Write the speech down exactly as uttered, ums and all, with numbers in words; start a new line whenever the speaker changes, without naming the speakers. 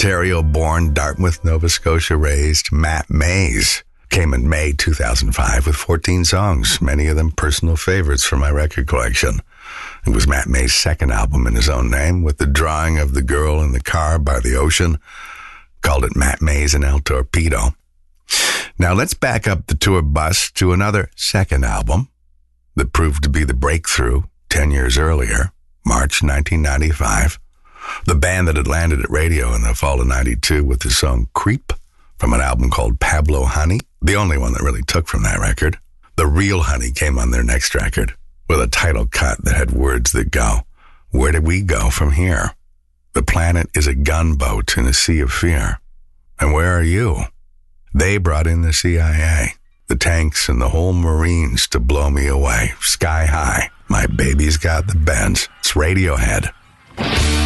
Ontario-born, Dartmouth, Nova Scotia-raised Matt Mays came in May two thousand five with fourteen songs, many of them personal favorites from my record collection. It was Matt Mays' second album in his own name, with the drawing of the girl in the car by the ocean. Called it Matt Mays and El Torpedo. Now let's back up the tour bus to another second album that proved to be the breakthrough ten years earlier, March nineteen ninety-five. The band that had landed at radio in the fall of ninety-two with the song Creep from an album called Pablo Honey, the only one that really took from that record. The Real Honey came on their next record with a title cut that had words that go, "Where did we go from here? The planet is a gunboat in a sea of fear. And where are you?" They brought in the C I A, the tanks and the whole Marines to blow me away. Sky high. My baby's got the bends. It's Radiohead.